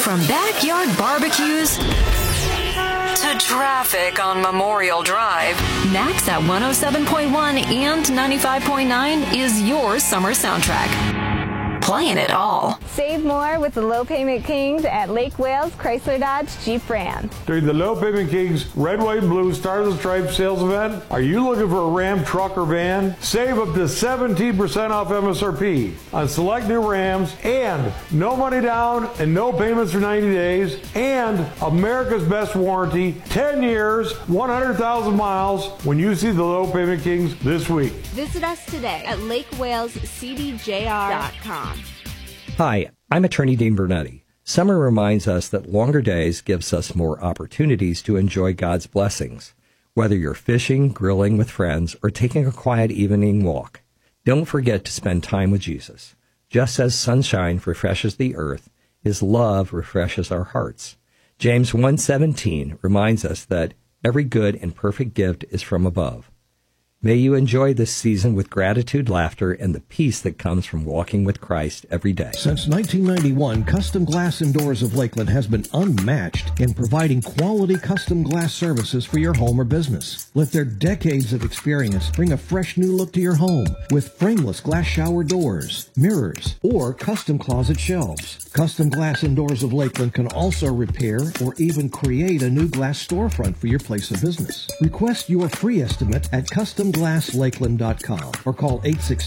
From backyard barbecues to traffic on Memorial Drive, Max at 107.1 and 95.9 is your summer soundtrack. Playing it all. Save more with the Low Payment Kings at Lake Wales Chrysler Dodge Jeep Ram. During the Low Payment Kings Red, White, and Blue Stars and Stripes sales event, are you looking for a Ram truck or van? Save up to 17% off MSRP on select new Rams and no money down and no payments for 90 days and America's best warranty, 10 years, 100,000 miles when you see the Low Payment Kings this week. Visit us today at lakewalescdjr.com. Hi, I'm attorney Dean Bernetti. Summer reminds us that longer days gives us more opportunities to enjoy God's blessings. Whether you're fishing, grilling with friends, or taking a quiet evening walk, don't forget to spend time with Jesus. Just as sunshine refreshes the earth, His love refreshes our hearts. James 1:17 reminds us that every good and perfect gift is from above. May you enjoy this season with gratitude, laughter, and the peace that comes from walking with Christ every day. Since 1991, Custom Glass and Doors of Lakeland has been unmatched in providing quality custom glass services for your home or business. Let their decades of experience bring a fresh new look to your home with frameless glass shower doors, mirrors, or custom closet shelves. Custom Glass and Doors of Lakeland can also repair or even create a new glass storefront for your place of business. Request your free estimate at CustomGlassLakeland.com or call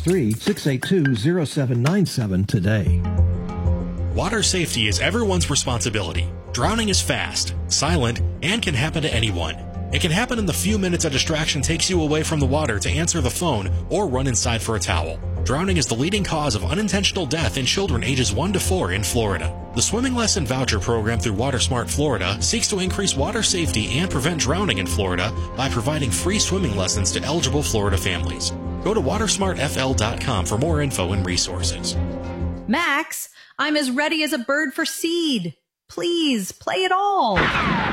863-682-0797 today. Water safety is everyone's responsibility. Drowning is fast, silent, and can happen to anyone. It can happen in the few minutes a distraction takes you away from the water to answer the phone or run inside for a towel. Drowning is the leading cause of unintentional death in children ages 1 to 4 in Florida. The Swimming Lesson Voucher Program through WaterSmart Florida seeks to increase water safety and prevent drowning in Florida by providing free swimming lessons to eligible Florida families. Go to watersmartfl.com for more info and resources. Max, I'm as ready as a bird for seed. Please, play it all.